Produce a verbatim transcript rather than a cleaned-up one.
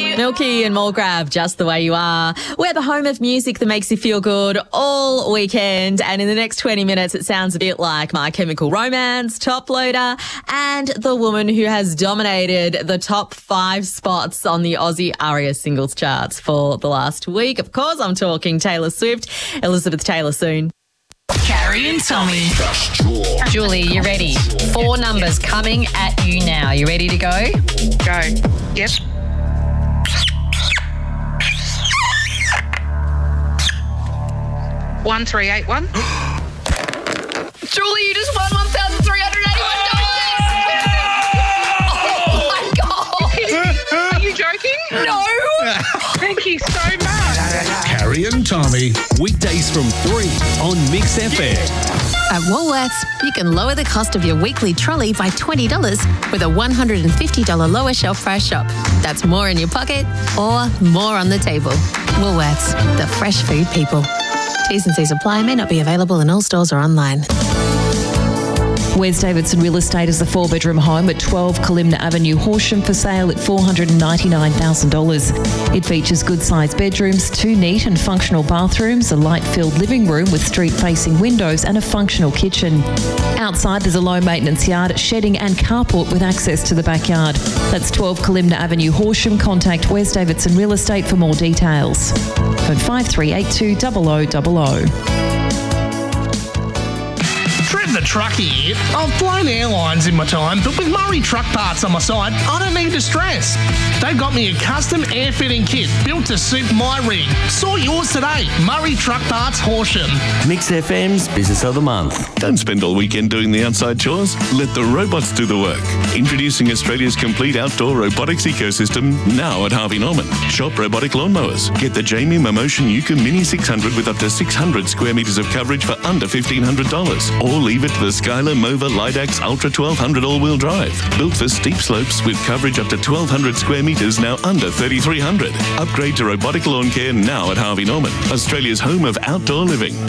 Milky and Mulgrave, just the way you are. We're the home of music that makes you feel good all weekend. And in the next twenty minutes, it sounds a bit like My Chemical Romance, Top Loader, and the woman who has dominated the top five spots on the Aussie ARIA singles charts for the last week. Of course, I'm talking Taylor Swift. Elizabeth Taylor soon. Carrie and Tommy. Julie, you ready? Four numbers coming at you now. You ready to go? Go. Yep. One three eight one. Julie, you just won one thousand three hundred eighty-one dollars. Oh my god! Are you joking? No. Thank you so much. Carrie and Tommy. Weekdays from three on Mix F M. At Woolworths, you can lower the cost of your weekly trolley by twenty dollars with a one hundred fifty dollars lower shelf price shop. That's more in your pocket or more on the table. Woolworths, the fresh food people. T's and C's apply, may not be available in all stores or online. Wes Davidson Real Estate is a four-bedroom home at twelve Kalimna Avenue, Horsham, for sale at four hundred ninety-nine thousand dollars. It features good-sized bedrooms, two neat and functional bathrooms, a light-filled living room with street-facing windows and a functional kitchen. Outside, there's a low-maintenance yard, shedding and carport with access to the backyard. That's twelve Kalimna Avenue, Horsham. Contact Wes Davidson Real Estate for more details. Phone five three eight two zero zero zero zero. The truckie here. I've flown airlines in my time, but with Murray Truck Parts on my side, I don't need to stress. They've got me a custom air fitting kit built to suit my rig. Sort yours today. Murray Truck Parts, Horsham. Mix F M's Business of the Month. Don't spend all weekend doing the outside chores. Let the robots do the work. Introducing Australia's complete outdoor robotics ecosystem now at Harvey Norman. Shop robotic lawnmowers. Get the Jamie Momotion Yuka Mini six hundred with up to six hundred square metres of coverage for under fifteen hundred dollars. Or leave it to the Skylar Mova Lidax Ultra twelve hundred all-wheel drive. Built for steep slopes with coverage up to twelve hundred square metres, now under thirty-three hundred. Upgrade to robotic lawn care now at Harvey Norman, Australia's home of outdoor living.